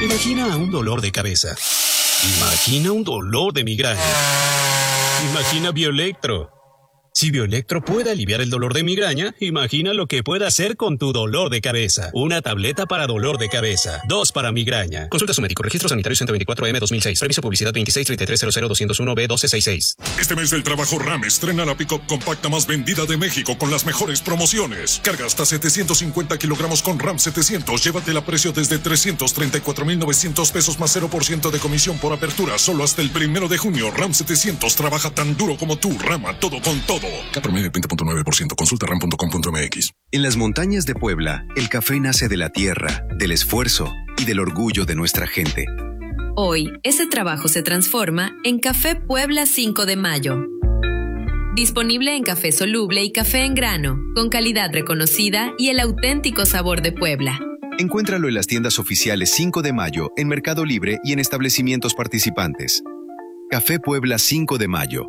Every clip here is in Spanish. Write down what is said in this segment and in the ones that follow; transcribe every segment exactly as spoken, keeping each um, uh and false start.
Imagina un dolor de cabeza. Imagina un dolor de migraña. Imagina Bioelectro. Si Bioelectro puede aliviar el dolor de migraña, imagina lo que puede hacer con tu dolor de cabeza. Una tableta para dolor de cabeza. Dos para migraña. Consulta a su médico. Registro sanitario ciento veinticuatro M dos mil seis. Reviso publicidad veintiséis treinta y tres cero cero doscientos uno B doce sesenta y seis. Este mes del trabajo RAM estrena la pick-up compacta más vendida de México con las mejores promociones. Carga hasta setecientos cincuenta kilogramos con RAM setecientos. Llévatela a precio desde trescientos treinta y cuatro mil novecientos pesos más cero por ciento de comisión por apertura. Solo hasta el primero de junio. RAM setecientos trabaja tan duro como tú. Rama todo con todo. K promedio veinte punto nueve por ciento. Consulta ram punto com punto m x. En las montañas de Puebla, el café nace de la tierra, del esfuerzo y del orgullo de nuestra gente. Hoy, ese trabajo se transforma en Café Puebla cinco de mayo. Disponible en café soluble y café en grano, con calidad reconocida y el auténtico sabor de Puebla. Encuéntralo en las tiendas oficiales cinco de mayo, en Mercado Libre y en establecimientos participantes. Café Puebla cinco de mayo.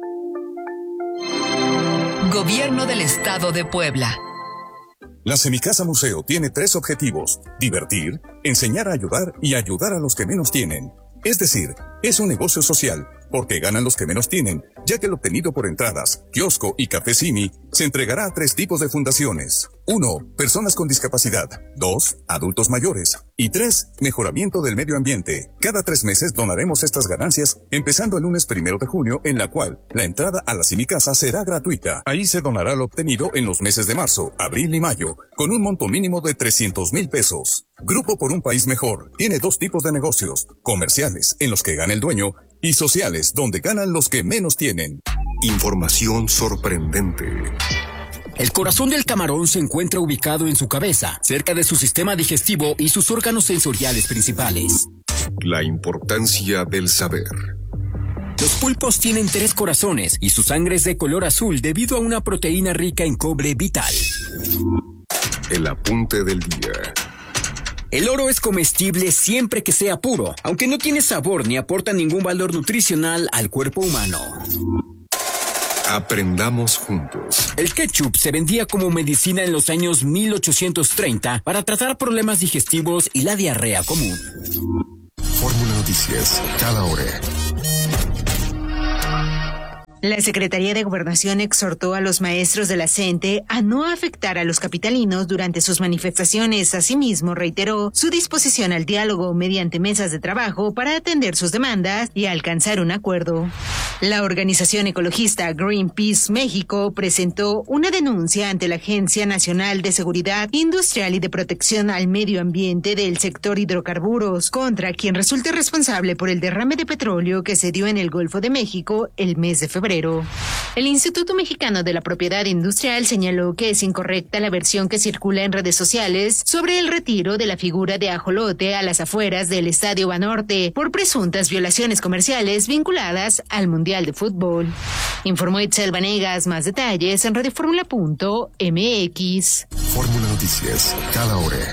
Gobierno del Estado de Puebla. La Semicasa Museo tiene tres objetivos: divertir, enseñar a ayudar y ayudar a los que menos tienen. Es decir, es un negocio social, porque ganan los que menos tienen, ya que el obtenido por entradas, kiosco y café Simi se entregará a tres tipos de fundaciones. Uno, personas con discapacidad. Dos, adultos mayores. Y tres, mejoramiento del medio ambiente. Cada tres meses donaremos estas ganancias, empezando el lunes primero de junio, en la cual la entrada a la Semicasa será gratuita. Ahí se donará lo obtenido en los meses de marzo, abril y mayo, con un monto mínimo de trescientos mil pesos. Grupo por un País Mejor tiene dos tipos de negocios: comerciales, en los que gana el dueño, y sociales, donde ganan los que menos tienen. Información sorprendente. El corazón del camarón se encuentra ubicado en su cabeza, cerca de su sistema digestivo y sus órganos sensoriales principales. La importancia del saber. Los pulpos tienen tres corazones y su sangre es de color azul debido a una proteína rica en cobre vital. El apunte del día. El oro es comestible siempre que sea puro, aunque no tiene sabor ni aporta ningún valor nutricional al cuerpo humano. Aprendamos juntos. El ketchup se vendía como medicina en los años mil ochocientos treinta para tratar problemas digestivos y la diarrea común. Fórmula Noticias, cada hora. La Secretaría de Gobernación exhortó a los maestros de la CENTE a no afectar a los capitalinos durante sus manifestaciones. Asimismo, reiteró su disposición al diálogo mediante mesas de trabajo para atender sus demandas y alcanzar un acuerdo. La organización ecologista Greenpeace México presentó una denuncia ante la Agencia Nacional de Seguridad Industrial y de Protección al Medio Ambiente del sector hidrocarburos contra quien resulte responsable por el derrame de petróleo que se dio en el Golfo de México el mes de febrero. El Instituto Mexicano de la Propiedad Industrial señaló que es incorrecta la versión que circula en redes sociales sobre el retiro de la figura de ajolote a las afueras del Estadio Banorte por presuntas violaciones comerciales vinculadas al Mundial de Fútbol. Informó Itzel Vanegas. Más detalles en radioformula punto m x. Fórmula Noticias, cada hora.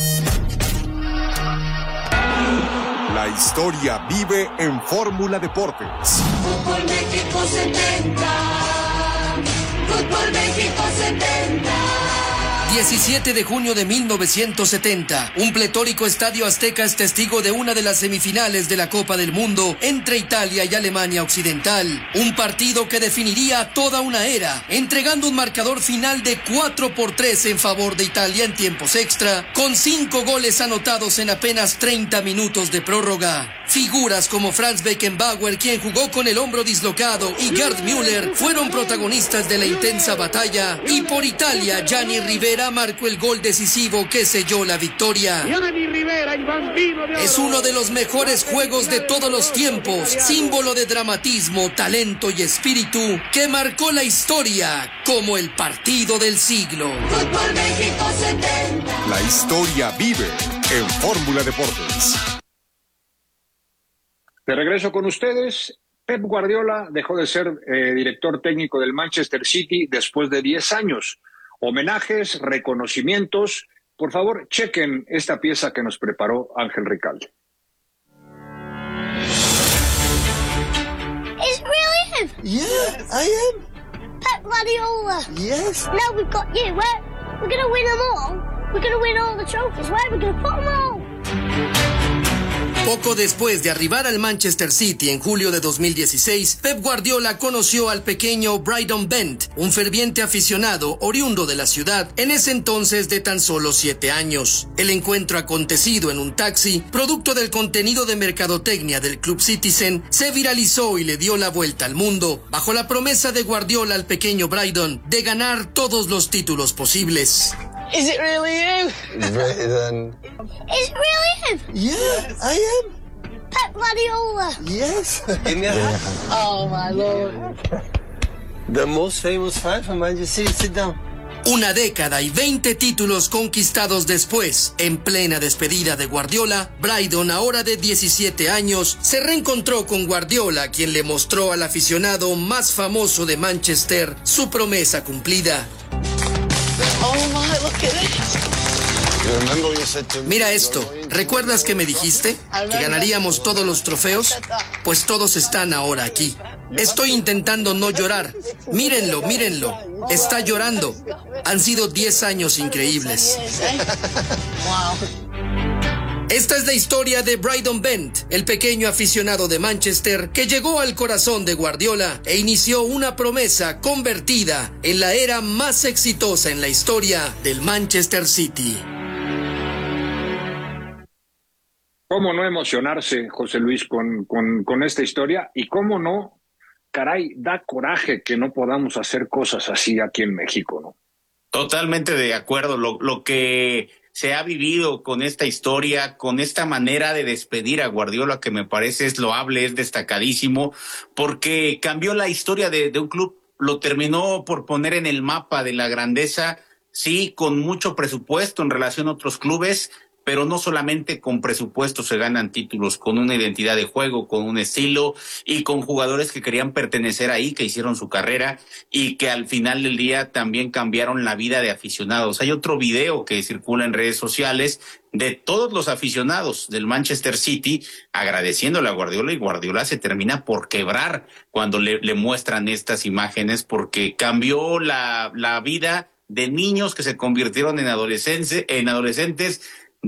La historia vive en Fórmula Deportes. Fútbol México setenta. Fútbol México setenta. diecisiete de junio de mil novecientos setenta, un pletórico estadio azteca es testigo de una de las semifinales de la Copa del Mundo entre Italia y Alemania Occidental. Un partido que definiría toda una era, entregando un marcador final de cuatro por tres en favor de Italia en tiempos extra, con cinco goles anotados en apenas treinta minutos de prórroga. Figuras como Franz Beckenbauer, quien jugó con el hombro dislocado, y Gerd Müller fueron protagonistas de la intensa batalla, y por Italia, Gianni Rivera marcó el gol decisivo que selló la victoria. Es uno de los mejores juegos de todos los tiempos, símbolo de dramatismo, talento y espíritu, que marcó la historia como el partido del siglo. Fútbol México setenta. La historia vive en Fórmula Deportes. De regreso con ustedes. Pep Guardiola dejó de ser eh, director técnico del Manchester City después de diez años. Homenajes, reconocimientos. Por favor, chequen esta pieza que nos preparó Ángel Ricalde. Is it really him? Yeah, I am. Pep Guardiola. Yes. Now we've got you. Where we're going to win them all. We're going to win all the trophies. Where are we going to put them all? Poco después de arribar al Manchester City en julio de dos mil dieciséis, Pep Guardiola conoció al pequeño Brydon Bent, un ferviente aficionado oriundo de la ciudad, en ese entonces de tan solo siete años. El encuentro acontecido en un taxi, producto del contenido de mercadotecnia del Club Citizen, se viralizó y le dio la vuelta al mundo, bajo la promesa de Guardiola al pequeño Brydon de ganar todos los títulos posibles. Is it really you? Brydon. Is it really him? Yeah, I am. Pep Guardiola. Yes. In your hand. Oh, my Lord. The most famous fan from Manchester City. Sit down. Una década y veinte títulos conquistados después, en plena despedida de Guardiola, Brydon, ahora de diecisiete años, se reencontró con Guardiola, quien le mostró al aficionado más famoso de Manchester su promesa cumplida. Oh, my, look at this. Mira esto, ¿recuerdas que me dijiste que ganaríamos todos los trofeos? Pues todos están ahora aquí. Estoy intentando no llorar. Mírenlo, mírenlo. Está llorando. Han sido diez años increíbles. Esta es la historia de Brydon Bent, el pequeño aficionado de Manchester que llegó al corazón de Guardiola e inició una promesa convertida en la era más exitosa en la historia del Manchester City. ¿Cómo no emocionarse, José Luis, con, con, con esta historia? Y cómo no, caray, da coraje que no podamos hacer cosas así aquí en México, ¿no? Totalmente de acuerdo. Lo, lo que se ha vivido con esta historia, con esta manera de despedir a Guardiola, que me parece es loable, es destacadísimo, porque cambió la historia de, de un club, lo terminó por poner en el mapa de la grandeza, sí, con mucho presupuesto en relación a otros clubes, pero no solamente con presupuesto se ganan títulos, con una identidad de juego, con un estilo y con jugadores que querían pertenecer ahí, que hicieron su carrera y que al final del día también cambiaron la vida de aficionados. Hay otro video que circula en redes sociales de todos los aficionados del Manchester City agradeciéndole a Guardiola, y Guardiola se termina por quebrar cuando le, le muestran estas imágenes, porque cambió la, la vida de niños que se convirtieron en adolescentes, en adolescentes,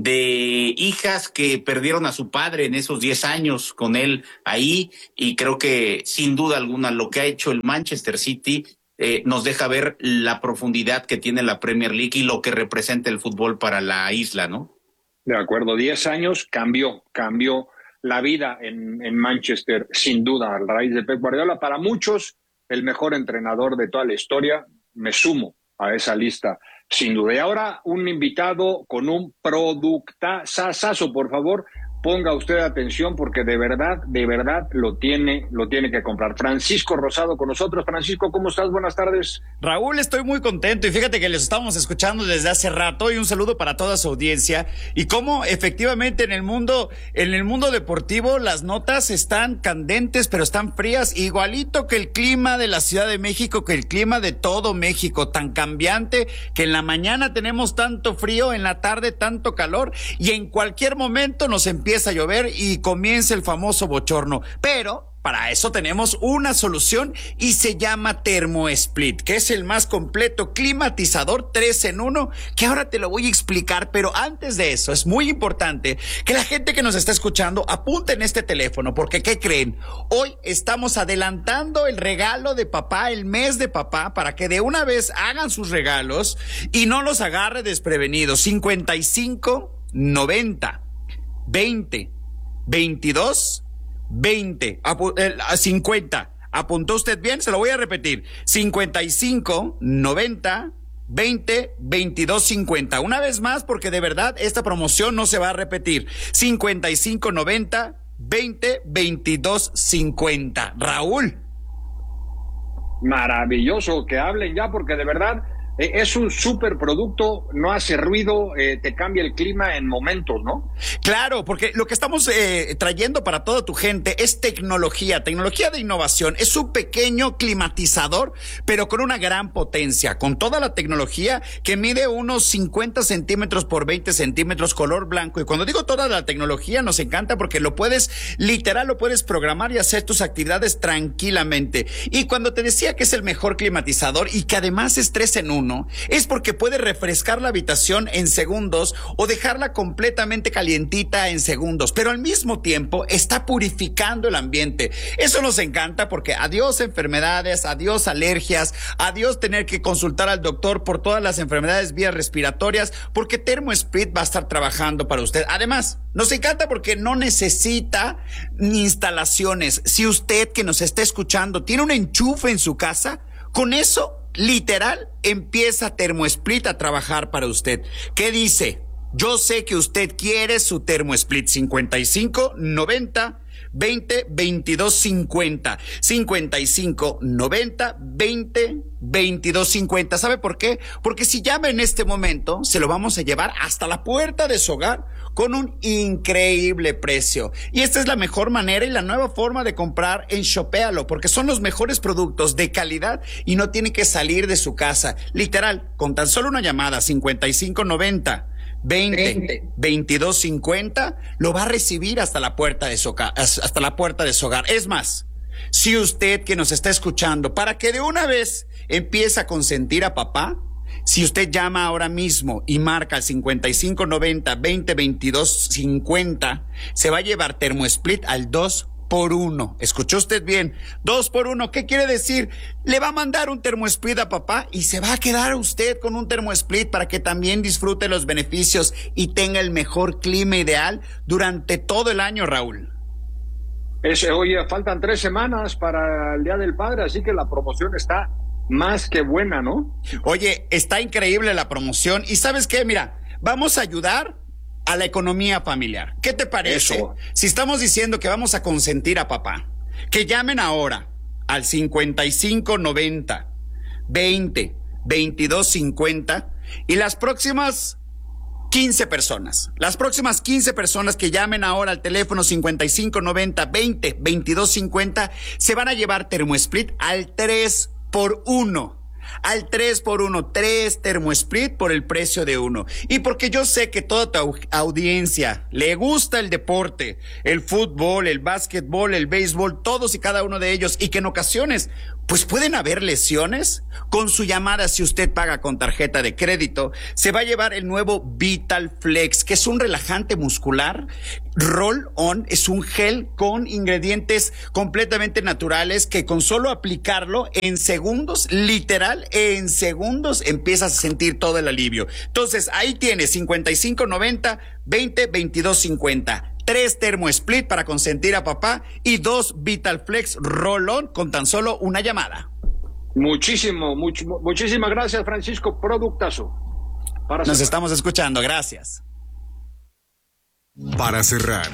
de hijas que perdieron a su padre en esos diez años con él ahí, y creo que sin duda alguna lo que ha hecho el Manchester City eh, nos deja ver la profundidad que tiene la Premier League y lo que representa el fútbol para la isla, ¿no? De acuerdo, diez años cambió, cambió la vida en, en Manchester, sin duda, a raíz de Pep Guardiola. Para muchos, el mejor entrenador de toda la historia. Me sumo a esa lista, sin duda. Y ahora un invitado con un productazazo, por favor, ponga usted atención porque de verdad, de verdad lo tiene, lo tiene que comprar. Francisco Rosado con nosotros. Francisco, ¿cómo estás? Buenas tardes. Raúl, estoy muy contento y fíjate que les estamos escuchando desde hace rato, y un saludo para toda su audiencia. Y cómo efectivamente en el mundo, en el mundo deportivo las notas están candentes, pero están frías, igualito que el clima de la Ciudad de México, que el clima de todo México, tan cambiante que en la mañana tenemos tanto frío, en la tarde tanto calor, y en cualquier momento nos empieza empieza a llover y comienza el famoso bochorno. Pero para eso tenemos una solución y se llama ThermoSplit, que es el más completo climatizador tres en uno, que ahora te lo voy a explicar. Pero antes de eso, es muy importante que la gente que nos está escuchando apunte en este teléfono, porque ¿qué creen? Hoy estamos adelantando el regalo de papá, el mes de papá, para que de una vez hagan sus regalos y no los agarre desprevenidos. cincuenta y cinco noventa veinte, veintidós, veinte, apu- eh, cincuenta. ¿Apuntó usted bien? Se lo voy a repetir. cincuenta y cinco, noventa, veinte, veintidós, cincuenta. Una vez más, porque de verdad esta promoción no se va a repetir. cincuenta y cinco, noventa, veinte, veintidós, cincuenta. Raúl. Maravilloso que hablen ya, porque de verdad eh, es un súper producto, no hace ruido, eh, te cambia el clima en momentos, ¿no? Claro, porque lo que estamos eh, trayendo para toda tu gente es tecnología, tecnología de innovación. Es un pequeño climatizador, pero con una gran potencia, con toda la tecnología que mide unos cincuenta centímetros por veinte centímetros, color blanco. Y cuando digo toda la tecnología, nos encanta porque lo puedes, literal, lo puedes programar y hacer tus actividades tranquilamente. Y cuando te decía que es el mejor climatizador y que además es tres en uno, uno es porque puede refrescar la habitación en segundos o dejarla completamente calientita en segundos, pero al mismo tiempo está purificando el ambiente. Eso nos encanta porque adiós enfermedades, adiós alergias, adiós tener que consultar al doctor por todas las enfermedades vías respiratorias, porque ThermoSplit va a estar trabajando para usted. Además, nos encanta porque no necesita ni instalaciones. Si usted que nos está escuchando tiene un enchufe en su casa, con eso, literal, empieza ThermoSplit a trabajar para usted. ¿Qué dice? Yo sé que usted quiere su ThermoSplit cincuenta y cinco noventa veinte veintidós cincuenta. cincuenta y cinco noventa veinte veintidós cincuenta. ¿Sabe por qué? Porque si llama en este momento, se lo vamos a llevar hasta la puerta de su hogar con un increíble precio. Y esta es la mejor manera y la nueva forma de comprar en Shopéalo, porque son los mejores productos de calidad y no tiene que salir de su casa. Literal, con tan solo una llamada, cincuenta y cinco noventa veinte veintidós cincuenta, lo va a recibir hasta la puerta de su ca- hasta la puerta de su hogar. Es más, si usted que nos está escuchando, para que de una vez empiece a consentir a papá, si usted llama ahora mismo y marca al cincuenta y cinco noventa veinte veintidós cincuenta, se va a llevar ThermoSplit al dos por uno. ¿Escuchó usted bien? dos por uno. ¿Qué quiere decir? Le va a mandar un ThermoSplit a papá y se va a quedar usted con un ThermoSplit para que también disfrute los beneficios y tenga el mejor clima ideal durante todo el año, Raúl. Es, oye, faltan tres semanas para el Día del Padre, así que la promoción está más que buena, ¿no? Oye, está increíble la promoción. ¿Y sabes qué? Mira, vamos a ayudar a la economía familiar. ¿Qué te parece? Eso. Si estamos diciendo que vamos a consentir a papá, que llamen ahora al cincuenta y cinco noventa veinte veintidós cincuenta y las próximas quince personas, las próximas quince personas que llamen ahora al teléfono cincuenta y cinco noventa veinte veintidós cincuenta se van a llevar ThermoSplit al tres por uno. Al tres por uno, tres ThermoSplit por el precio de uno. Y porque yo sé que toda tu au- audiencia le gusta el deporte, el fútbol, el básquetbol, el béisbol, todos y cada uno de ellos, y que en ocasiones pues pueden haber lesiones. Con su llamada, si usted paga con tarjeta de crédito, se va a llevar el nuevo Vital Flex, que es un relajante muscular. Roll On es un gel con ingredientes completamente naturales que con solo aplicarlo en segundos, literal, en segundos empiezas a sentir todo el alivio. Entonces, ahí tienes cincuenta y cinco noventa veinte veintidós cincuenta. Tres ThermoSplit para consentir a papá y dos Vital Flex Roll On con tan solo una llamada. Muchísimo, much, muchísimas gracias, Francisco. Productazo. Para Nos cerrar. Estamos escuchando. Gracias. Para cerrar.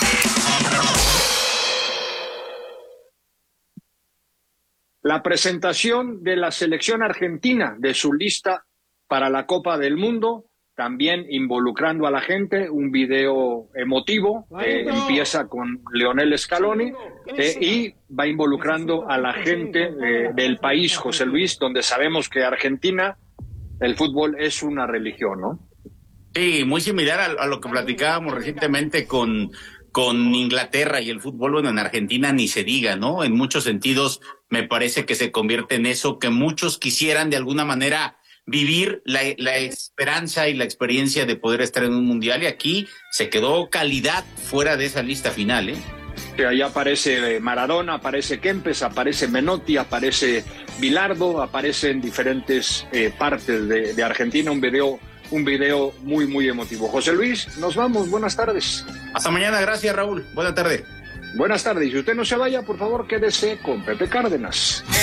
La presentación de la selección argentina de su lista para la Copa del Mundo, también involucrando a la gente, un video emotivo, eh, empieza con Lionel Scaloni eh, y va involucrando a la gente eh, del país, José Luis, donde sabemos que Argentina, el fútbol es una religión, ¿no? Sí, muy similar a, a lo que platicábamos recientemente con, con Inglaterra y el fútbol. Bueno, en Argentina ni se diga, ¿no? En muchos sentidos me parece que se convierte en eso que muchos quisieran de alguna manera vivir la, la esperanza y la experiencia de poder estar en un mundial, y aquí se quedó calidad fuera de esa lista final, ¿eh? Que allá aparece Maradona, aparece Kempes, aparece Menotti, aparece Bilardo, aparece en diferentes eh, partes de, de Argentina, un video, un video muy, muy emotivo. José Luis, nos vamos, buenas tardes. Hasta mañana, gracias Raúl, buena tarde. Buenas tardes, y usted no se vaya, por favor, quédese con Pepe Cárdenas.